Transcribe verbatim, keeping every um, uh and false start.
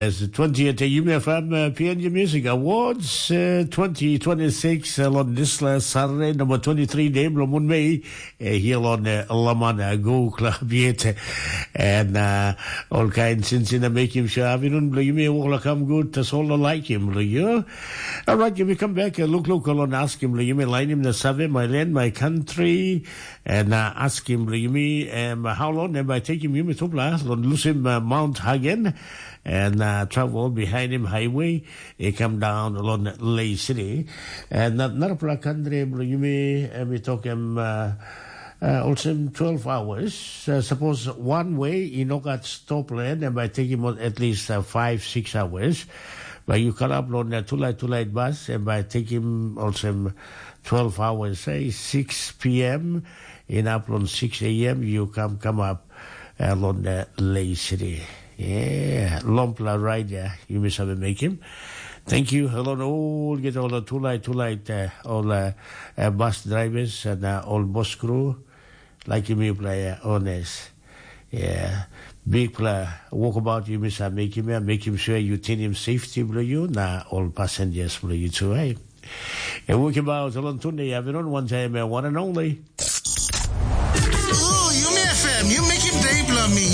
As the twentieth U M F M uh, P N G Music Awards uh, twenty twenty-six uh, on this last Saturday, number twenty-three day, Blomon May, uh, here on uh, Lamana Go Club yet, and uh, all kinds since in the make him sure you may all come good to all like him, you. All right, you may come back and look local and ask him, you may line him the seven, my land, my country, and uh, ask him, you may, um, how long am I taking him to blast on lose him uh, Mount Hagen. And uh, travel behind him highway, he come down along Lay City, and not not a country. You may we talk him uh, uh, also twelve hours. Uh, suppose one way he no got stop land, and by taking him at least uh, five six hours. But you come up on the two light two light bus, and by taking him also twelve hours, say six p.m. in up on six a.m. you come come up along the Lay City. Yeah, Lompla right there. You must have to make him. Thank you. Hello, all get all the two light, two light, uh, all uh, uh, bus drivers and uh, all bus crew, like you may play uh, honest. Yeah, big player. Walk about. You must have make him. Uh, make him sure you tell him safety. Blue you now all passengers blue you too. Hey, and walk about along Tunde. Have it on one time, uh, one and only.